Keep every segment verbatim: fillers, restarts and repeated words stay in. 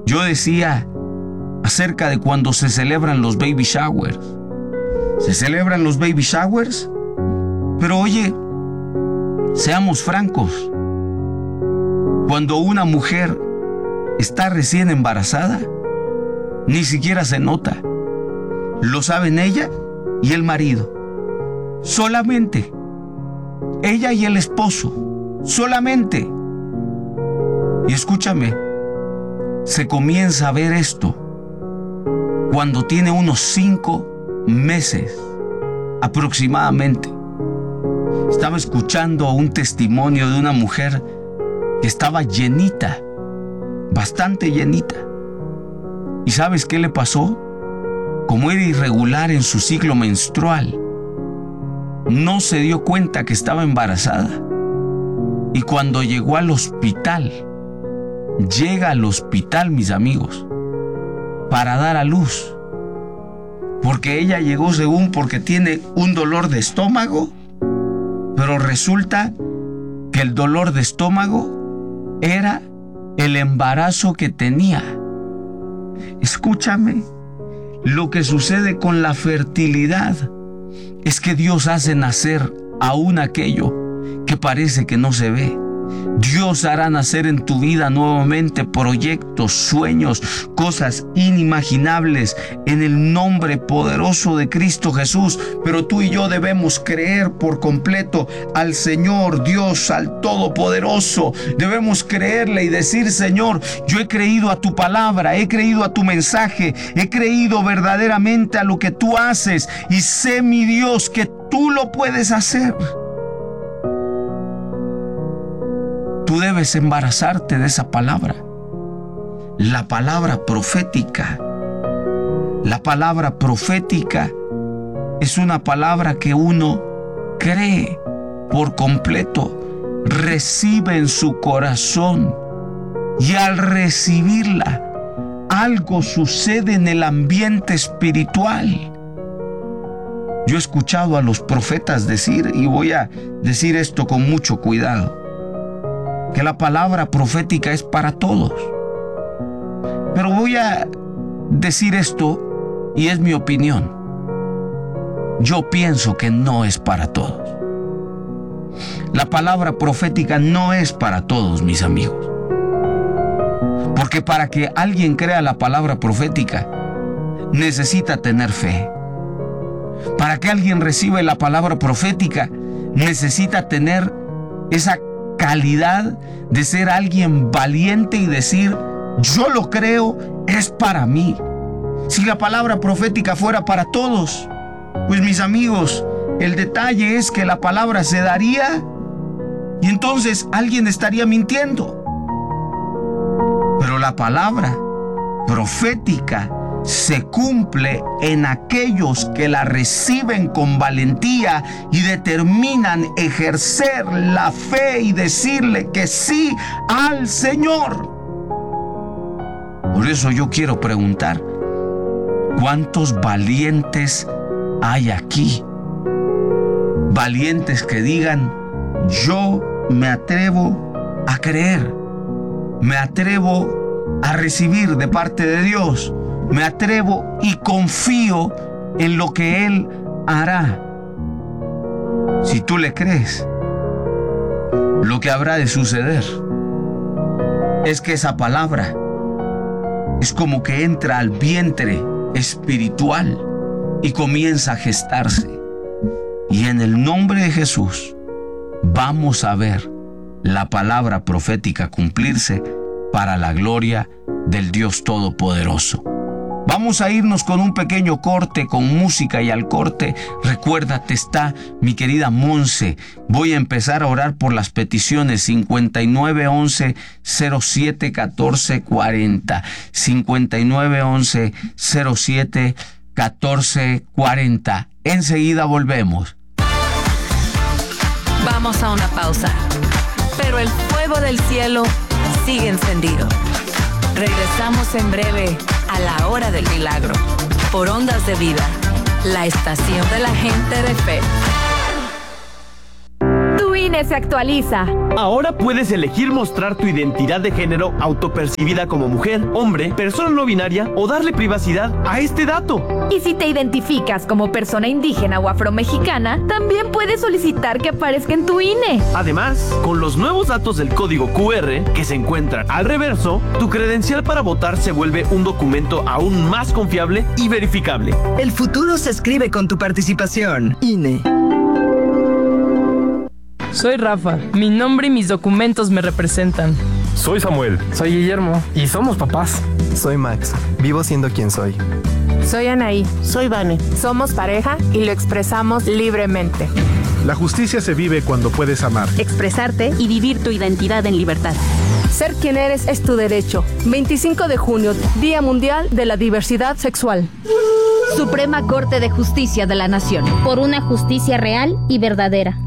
Yo decía acerca de cuando se celebran los baby showers. Se celebran los baby showers, pero oye, seamos francos. Cuando una mujer está recién embarazada, ni siquiera se nota. Lo saben ella y el marido. Solamente. Ella y el esposo. Solamente. Y escúchame, se comienza a ver esto cuando tiene unos cinco meses aproximadamente. Estaba escuchando un testimonio de una mujer que estaba llenita, bastante llenita. ¿Y sabes qué le pasó? Como era irregular en su ciclo menstrual, no se dio cuenta que estaba embarazada. Y cuando llegó al hospital, llega al hospital, mis amigos, para dar a luz. Porque ella llegó según porque tiene un dolor de estómago, pero resulta que el dolor de estómago era el embarazo que tenía. Escúchame, lo que sucede con la fertilidad es que Dios hace nacer aún aquello que parece que no se ve. Dios hará nacer en tu vida nuevamente proyectos, sueños, cosas inimaginables en el nombre poderoso de Cristo Jesús. Pero tú y yo debemos creer por completo al Señor Dios, al Todopoderoso. Debemos creerle y decir: Señor, yo he creído a tu palabra, he creído a tu mensaje, he creído verdaderamente a lo que tú haces y sé, mi Dios, que tú lo puedes hacer. Tú debes embarazarte de esa palabra. La palabra profética. La palabra profética es una palabra que uno cree por completo, recibe en su corazón, y al recibirla, algo sucede en el ambiente espiritual. Yo he escuchado a los profetas decir, y voy a decir esto con mucho cuidado, que la palabra profética es para todos. Pero voy a decir esto, y es mi opinión. Yo pienso que no es para todos. La palabra profética no es para todos, mis amigos. Porque para que alguien crea la palabra profética, necesita tener fe. Para que alguien reciba la palabra profética, necesita tener esa calidad de ser alguien valiente y decir: yo lo creo, es para mí. Si la palabra profética fuera para todos, pues mis amigos, el detalle es que la palabra se daría y entonces alguien estaría mintiendo. Pero la palabra profética se cumple en aquellos que la reciben con valentía y determinan ejercer la fe y decirle que sí al Señor. Por eso yo quiero preguntar: ¿cuántos valientes hay aquí? Valientes que digan: yo me atrevo a creer, me atrevo a recibir de parte de Dios. Me atrevo y confío en lo que Él hará. Si tú le crees, lo que habrá de suceder es que esa palabra es como que entra al vientre espiritual y comienza a gestarse. Y en el nombre de Jesús vamos a ver la palabra profética cumplirse para la gloria del Dios Todopoderoso. Vamos a irnos con un pequeño corte, con música, y al corte, recuérdate, está mi querida Monse. Voy a empezar a orar por las peticiones. cincuenta y nueve once cero siete catorce cuarenta. cincuenta y nueve once cero siete catorce cuarenta. Enseguida volvemos. Vamos a una pausa, pero el fuego del cielo sigue encendido. Regresamos en breve a la hora del milagro por Ondas de Vida, la estación de la gente de fe. Tu I N E se actualiza. Ahora puedes elegir mostrar tu identidad de género autopercibida como mujer, hombre, persona no binaria o darle privacidad a este dato. Y si te identificas como persona indígena o afromexicana, también puedes solicitar que aparezca en tu I N E. Además, con los nuevos datos del código Q R que se encuentran al reverso, tu credencial para votar se vuelve un documento aún más confiable y verificable. El futuro se escribe con tu participación. I N E. Soy Rafa. Mi nombre y mis documentos me representan. Soy Samuel. Soy Guillermo. Y somos papás. Soy Max. Vivo siendo quien soy. Soy Anaí. Soy Vane. Somos pareja y lo expresamos libremente. La justicia se vive cuando puedes amar, expresarte y vivir tu identidad en libertad. Ser quien eres es tu derecho. veinticinco de junio, Día Mundial de la Diversidad Sexual. Suprema Corte de Justicia de la Nación. Por una justicia real y verdadera.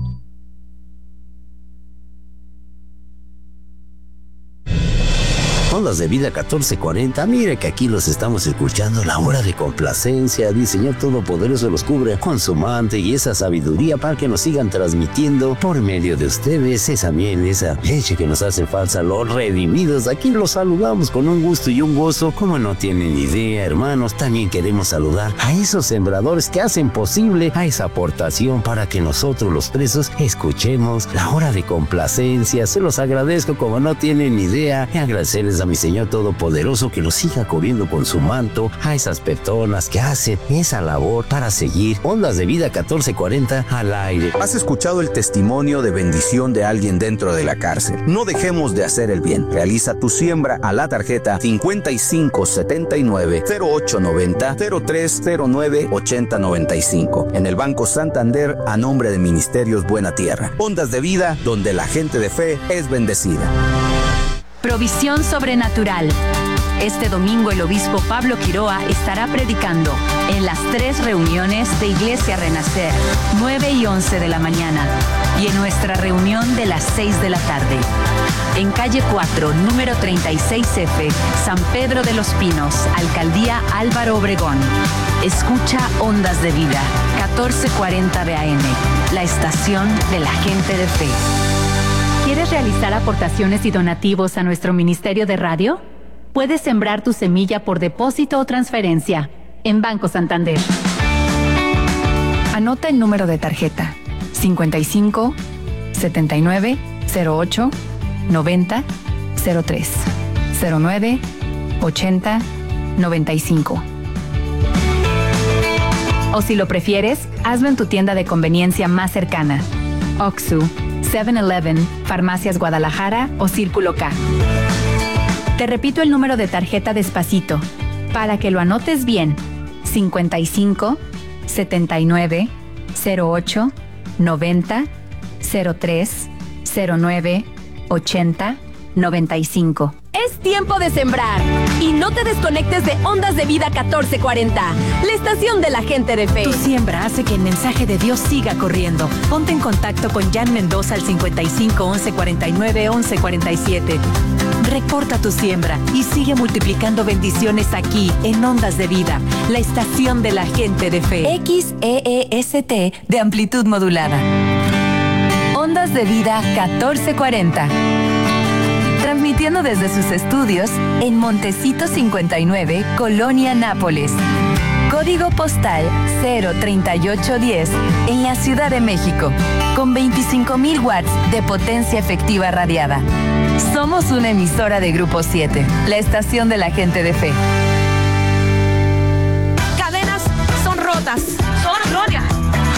Ondas de Vida catorce cuarenta, mire que aquí los estamos escuchando, la hora de complacencia, el Señor Todopoderoso los cubre con su manto y esa sabiduría para que nos sigan transmitiendo por medio de ustedes esa miel, esa leche que nos hace falta, los redimidos. Aquí los saludamos con un gusto y un gozo, como no tienen idea, hermanos. También queremos saludar a esos sembradores que hacen posible a esa aportación para que nosotros los presos escuchemos la hora de complacencia. Se los agradezco como no tienen idea y agradecerles a mi Señor Todopoderoso que nos siga cubriendo con su manto a esas personas que hacen esa labor para seguir Ondas de Vida catorce cuarenta al aire. ¿Has escuchado el testimonio de bendición de alguien dentro de la cárcel? No dejemos de hacer el bien. Realiza tu siembra a la tarjeta cincuenta y cinco setenta y nueve cero ocho noventa cero tres cero nueve ochenta noventa y cinco en el Banco Santander a nombre de Ministerios Buena Tierra. Ondas de Vida, donde la gente de fe es bendecida. Provisión sobrenatural. Este domingo el obispo Pablo Quiroa estará predicando en las tres reuniones de Iglesia Renacer, nueve y once de la mañana, y en nuestra reunión de las seis de la tarde. En calle cuatro, número treinta y seis F, San Pedro de los Pinos, Alcaldía Álvaro Obregón. Escucha Ondas de Vida, catorce cuarenta B A M, la estación de la gente de fe. ¿Quieres realizar aportaciones y donativos a nuestro Ministerio de Radio? Puedes sembrar tu semilla por depósito o transferencia en Banco Santander. Anota el número de tarjeta cincuenta y cinco setenta y nueve cero ocho noventa cero tres cero nueve ochenta noventa y cinco. O si lo prefieres, hazlo en tu tienda de conveniencia más cercana. Oxxo, seven eleven, Farmacias Guadalajara o Círculo K. Te repito el número de tarjeta despacito, para que lo anotes bien. cincuenta y cinco setenta y nueve cero ocho noventa cero tres cero nueve ochenta noventa y cinco. Es tiempo de sembrar y no te desconectes de Ondas de Vida catorce cuarenta, la estación de la gente de fe. Tu siembra hace que el mensaje de Dios siga corriendo. Ponte en contacto con Jan Mendoza al cincuenta y cinco once cuarenta y nueve once cuarenta y siete. Reporta tu siembra y sigue multiplicando bendiciones aquí en Ondas de Vida, la estación de la gente de fe. X E E S T de amplitud modulada. Ondas de Vida catorce cuarenta. Transmitiendo desde sus estudios en Montecito cincuenta y nueve, Colonia Nápoles. Código postal cero treinta y ocho diez en la Ciudad de México, con veinticinco mil watts de potencia efectiva radiada. Somos una emisora de Grupo siete, la estación de la gente de fe. Cadenas son rotas.